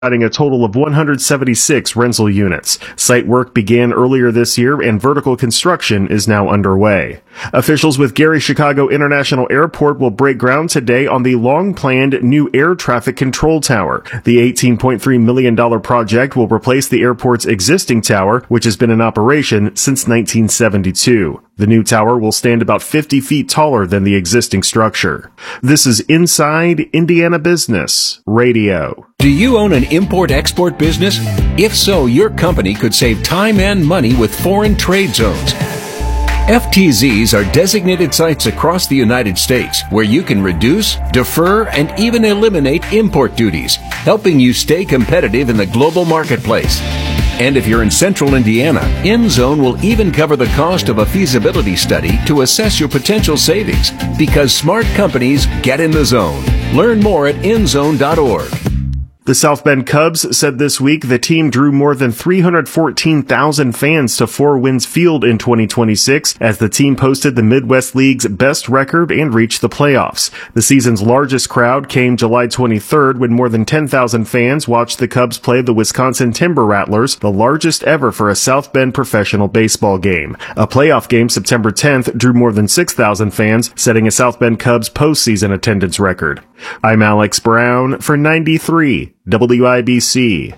providing a total of 176 rental units. Site work began earlier this year and vertical construction is now underway. Officials with Gary Chicago International Airport will break ground today on the long-planned new air traffic control tower. The $18.3 million project will replace the airport's existing tower, which has been in operation since 1972. The new tower will stand about 50 feet taller than the existing structure. This is Inside Indiana Business Radio. Do you own an import-export business? If so, your company could save time and money with foreign trade zones. FTZs are designated sites across the United States where you can reduce, defer, and even eliminate import duties, helping you stay competitive in the global marketplace. And if you're in central Indiana, InZone will even cover the cost of a feasibility study to assess your potential savings, because smart companies get in the zone. Learn more at inzone.org. The South Bend Cubs said this week the team drew more than 314,000 fans to Four Winds Field in 2026 as the team posted the Midwest League's best record and reached the playoffs. The season's largest crowd came July 23rd when more than 10,000 fans watched the Cubs play the Wisconsin Timber Rattlers, the largest ever for a South Bend professional baseball game. A playoff game September 10th drew more than 6,000 fans, setting a South Bend Cubs postseason attendance record. I'm Alex Brown for 93 WIBC.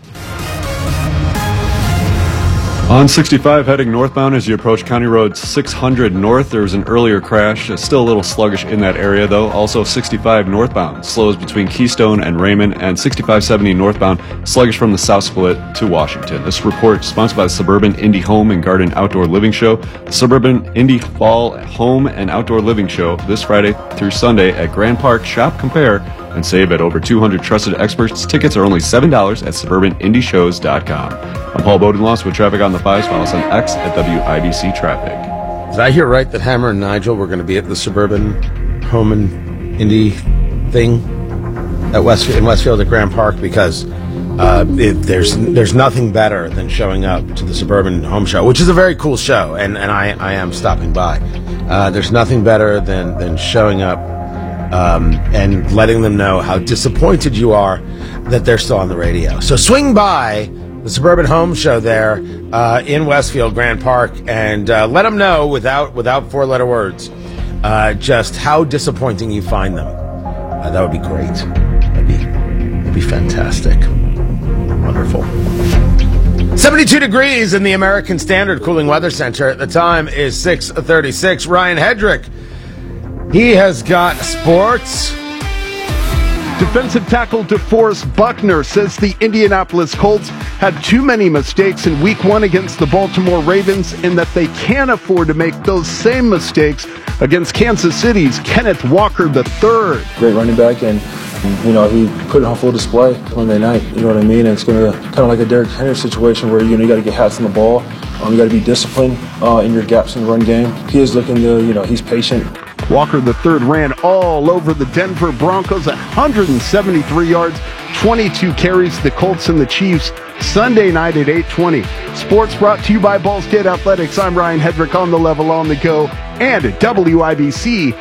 On 65 heading northbound as you approach County Road 600 north, there was an earlier crash. It's still a little sluggish in that area though. Also 65 northbound slows between Keystone and Raymond, and 6570 northbound sluggish from the South Split to Washington. This report sponsored by the Suburban Indy Home and Garden Outdoor Living Show. The Suburban Indy Fall Home and Outdoor Living Show this Friday through Sunday at Grand Park. Shop, compare, and save at over 200 trusted experts. Tickets are only $7 at suburbanindyshows.com. I'm Paul Bodenloss with traffic on the 5s. Follow us on X at WIBC Traffic. Did I hear right that Hammer and Nigel were going to be at the Suburban Home and Indy thing at Westfield at Grand Park? Because there's nothing better than showing up to the Suburban Home Show, which is a very cool show, and I am stopping by. There's nothing better than showing up and letting them know how disappointed you are that they're still on the radio. So swing by the Suburban Home Show there in Westfield, Grand Park, and let them know without four-letter words just how disappointing you find them. That would be great. That'd be fantastic. Wonderful. 72 degrees in the American Standard Cooling Weather Center. The time is 6:36. Ryan Hedrick, he has got sports. Defensive tackle DeForest Buckner says the Indianapolis Colts had too many mistakes in Week 1 against the Baltimore Ravens and that they can't afford to make those same mistakes against Kansas City's Kenneth Walker III. Great running back, and he put it on full display Monday night. You know what I mean? And it's going to kind of like a Derrick Henry situation where you got to get hats on the ball. You got to be disciplined in your gaps in the run game. He is looking to, he's patient. Walker III ran all over the Denver Broncos, 173 yards, 22 carries. The Colts and the Chiefs Sunday night at 8:20. Sports brought to you by Ball State Athletics. I'm Ryan Hedrick, on the level, on the go, and at WIBC.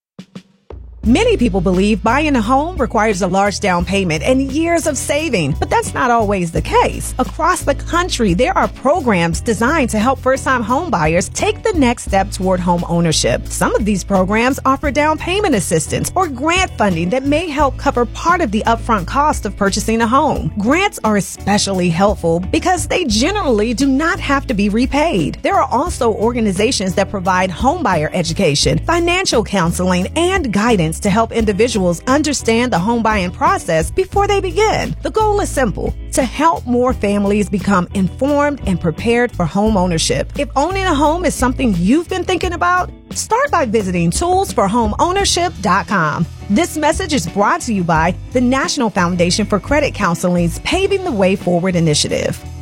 Many people believe buying a home requires a large down payment and years of saving, but that's not always the case. Across the country, there are programs designed to help first-time home buyers take the next step toward home ownership. Some of these programs offer down payment assistance or grant funding that may help cover part of the upfront cost of purchasing a home. Grants are especially helpful because they generally do not have to be repaid. There are also organizations that provide homebuyer education, financial counseling, and guidance to help individuals understand the home buying process before they begin. The goal is simple: to help more families become informed and prepared for home ownership. If owning a home is something you've been thinking about, start by visiting toolsforhomeownership.com. This message is brought to you by the National Foundation for Credit Counseling's Paving the Way Forward initiative.